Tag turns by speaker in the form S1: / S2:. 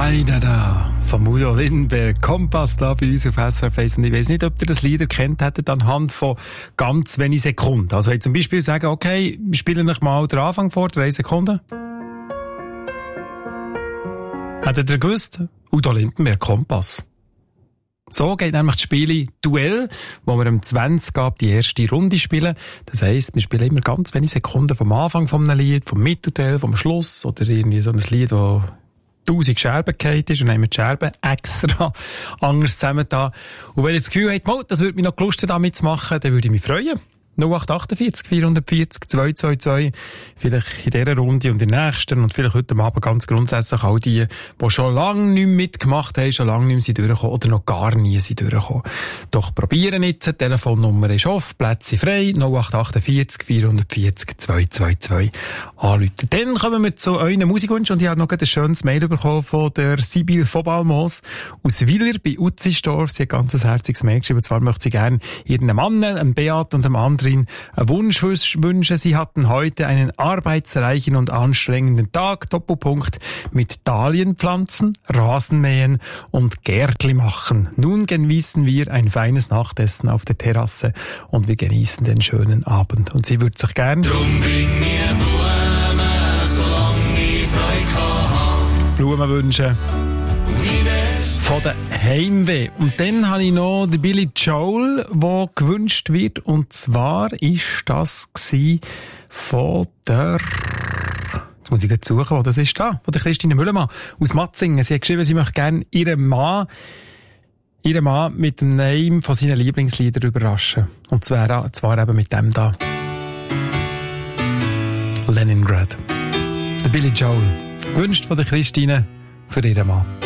S1: Ai da von Udo Lindenberg, Kompass da bei uns auf SRF 1. Und ich weiss nicht, ob ihr das Lied erkannt hättet anhand von ganz wenigen Sekunden. Also wenn zum Beispiel sagen, okay, wir spielen euch mal den Anfang vor, 3 Sekunden. Hättet ihr gewusst? Udo Lindenberg, Kompass. So geht nämlich das Spiel Duell, wo wir am 20 die erste Runde spielen. Das heisst, wir spielen immer ganz wenige Sekunden vom Anfang von einem Lied, vom Mittelteil, vom Schluss oder irgendwie so ein Lied, das 1000 Scherben gefallen ist und dann haben wir die Scherben extra anders zusammengetan. Und wenn ihr das Gefühl habt, das würde mich noch Lust damit zu machen, dann würde ich mich freuen. 0848 440 222. Vielleicht in dieser Runde und in der nächsten und vielleicht heute Abend ganz grundsätzlich all die schon lange nicht mehr mitgemacht haben, schon lange nicht mehr durchgekommen oder noch gar nie sind durchgekommen. Doch probieren jetzt, die Telefonnummer ist offen, Plätze frei, 0848 440 222 anrufen. Dann kommen wir zu euren Musikwünschen und ich habe noch ein schönes Mail bekommen von der Sibyl von Balmos aus Willer bei Utzisdorf. Sie hat ein ganz herziges Mail geschrieben, und zwar möchte sie gerne ihren Mann, einem Beat und einem anderen einen Wunsch wünschen. Sie hatten heute einen arbeitsreichen und anstrengenden Tag, Doppelpunkt, mit Dahlienpflanzen, Rasenmähen und Gärtli machen. Nun genießen wir ein feines Nachtessen auf der Terrasse und wir genießen den schönen Abend. Und sie würde sich gern
S2: Drum bring mir Blumen, solange ich Freude habe.
S1: Blumen wünschen von der Heimweh. Und dann habe ich noch den Billy Joel, der gewünscht wird. Und zwar ist das von der... Jetzt muss ich jetzt suchen, wo das ist da. Von der Christine Müllermann aus Matzingen. Sie hat geschrieben, sie möchte gerne ihren Mann mit dem Namen von seinen Lieblingsliedern überraschen. Und zwar eben mit dem da. Leningrad. Der Billy Joel. Gewünscht von der Christine für ihren Mann.